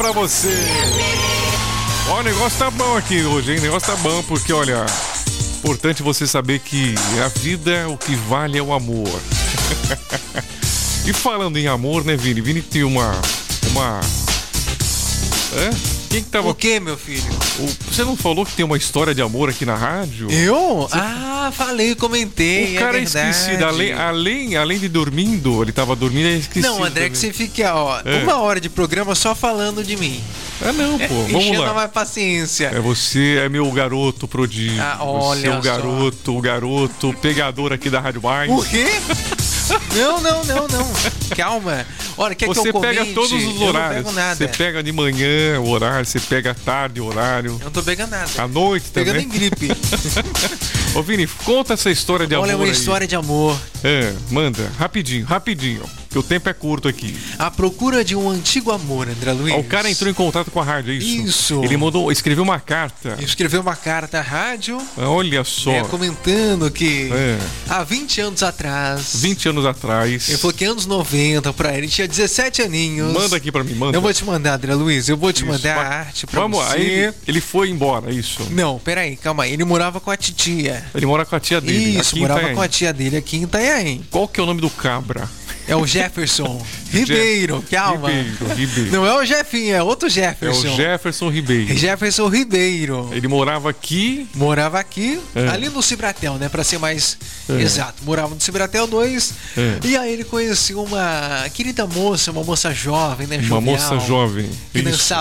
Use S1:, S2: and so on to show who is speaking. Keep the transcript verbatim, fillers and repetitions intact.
S1: pra você. Ó, o negócio tá bom aqui hoje, hein? O negócio tá bom porque, olha, importante você saber que a vida, o que vale é o amor. E falando em amor, né, Vini? Vini tem uma... uma... É? Quem que tava...
S2: O que, meu filho?
S1: O... Você não falou que tem uma história de amor aqui na rádio?
S2: Eu?
S1: Você...
S2: Ah, falei, comentei.
S1: O cara
S2: é
S1: é esquecido. Além, além, além de dormindo, ele tava dormindo e é esquecido.
S2: Não, André,
S1: também.
S2: que você fica, ó,
S1: É.
S2: uma hora de programa só falando de mim.
S1: Ah, não, pô.
S2: É,
S1: Vamos
S2: enchendo
S1: lá.
S2: mais paciência.
S1: É, você é meu garoto prodígio.
S2: Ah,
S1: você é
S2: olha
S1: o garoto, o garoto pegador aqui da Rádio Mais.
S2: O quê? Não, não, não, não. Calma. Olha, quer
S1: Você
S2: que eu comente?
S1: pega todos os
S2: Eu
S1: horários.
S2: não pego nada.
S1: Você pega de manhã o horário, você pega à tarde o horário.
S2: Eu não tô pegando nada.
S1: À noite
S2: Pegando
S1: também.
S2: em gripe.
S1: Ô, Vini, conta essa história de
S2: Olha,
S1: amor
S2: uma
S1: aí.
S2: história de amor.
S1: É, manda, rapidinho, rapidinho. Que o tempo é curto aqui.
S2: A procura de um antigo amor, André Luiz.
S1: Ó, o cara entrou em contato com a rádio, é isso?
S2: Isso.
S1: Ele mandou, escreveu uma carta.
S2: Escreveu uma carta à rádio,
S1: Olha só.
S2: né, comentando que
S1: É.
S2: há vinte anos atrás...
S1: vinte anos atrás.
S2: Ele falou que anos noventa, pra ele, tinha dezessete aninhos.
S1: Manda aqui pra mim, manda.
S2: Eu vou te mandar, André Luiz, eu vou te
S1: Isso,
S2: mandar
S1: vai.
S2: a arte pra
S1: Vamos,
S2: você.
S1: aí ele, ele foi embora, isso.
S2: Não, peraí, calma aí. Ele morava com a titia.
S1: Ele mora com a tia dele.
S2: Isso,
S1: aqui em
S2: morava
S1: Itanhaém.
S2: com a tia dele aqui em Itanhaém.
S1: Qual que é o nome do cabra?
S2: É o Jefferson Ribeiro, calma.
S1: Ribeiro, Ribeiro.
S2: Não é o Jefinho, é outro
S1: É
S2: Jefferson.
S1: o Jefferson Ribeiro.
S2: Jefferson Ribeiro.
S1: Ele morava aqui.
S2: Morava aqui,
S1: É.
S2: ali no Cibratel, né? Pra ser mais
S1: É.
S2: exato. Morava no Cibratel dois.
S1: É.
S2: E aí ele conheceu uma querida moça, uma moça jovem, né?
S1: Uma
S2: jovial,
S1: moça jovem.
S2: que
S1: Isso.
S2: dançava